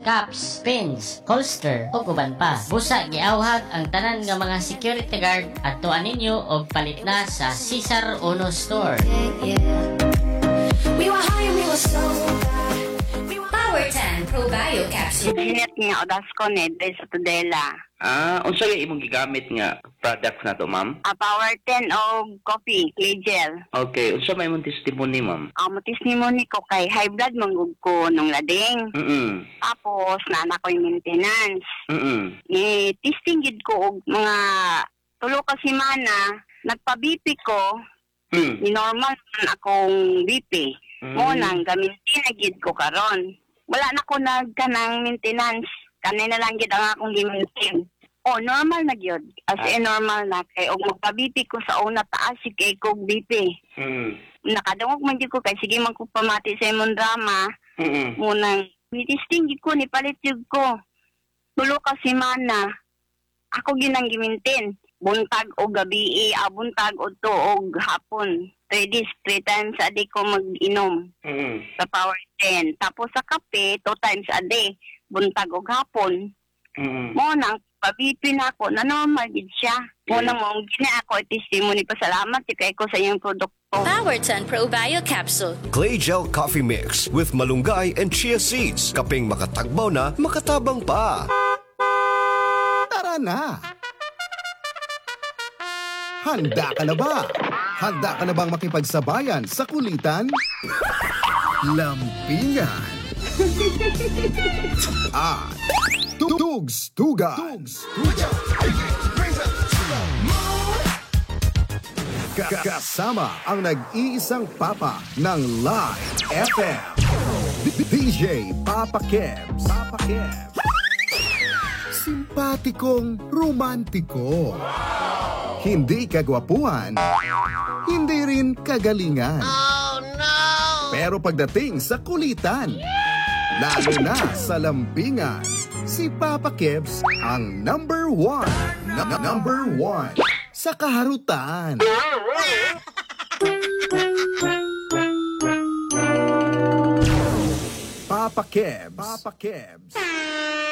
caps, pins, holster, ug uban pa. Busa giawhag ang tanan nga mga security guard at tuan ninyo og palit na sa Cesar Uno Store. We were high and we were so bad. Power 10 Pro Bio Capsule. Ginit nga odas ko ni sa Tudela. Unsa yung imong gigamit nga products na to, ma'am? Power 10 o coffee, clay gel. Okay, unsa may imong testimony, ma'am? Testimony ko kay high blood manggug ko nung lading. Tapos nana ko yung maintenance. Testing gid ko og mga tulo ka semana, nagpa-BP ko. Ni normal man akong BP. Mo nang gamitin na gid ko karon. Wala na ko nagkanang maintenance. Kanina lang gid ang akong gi-maintain. Normal na gyud. As in normal na kay og magpa-BP ko sa una taas si kay kog BP. Nakadungog man gyud ko kay sige man ko pamati sa imong drama. Munang testing gid ko ni palit jud ko. Tulo ka semana. Ako ginang gi-maintain. Buntag o gabi, buntag o tuog hapon. 3 days, 3 times a day ko mag-inom sa Power 10. Tapos sa kape, 2 times a day. Buntag o hapon. Mo nang pabipin ako, na normal gid siya. Mo nang mong gina ako, testimony pa salamat kay ko sa iyong produkto. Power 10 Pro Bio Capsule. Clay Gel Coffee Mix with malunggay and chia seeds. Kaping makatagbaw na, makatabang pa. Tara na! Handa ka na ba? Handa ka na bang makipagsabayan sa kulitan? Lampingan! At Tugs Tugas! Kasama ang nag-iisang papa ng Live FM, DJ Papa Kebs. Simpatikong romantiko. Hindi kagwapuhan, hindi rin kagalingan. Oh no! Pero pagdating sa kulitan, lalo na sa lampingan, si Papa Kebs ang number 1. Number 1 sa kaharutan. Papa Kebs.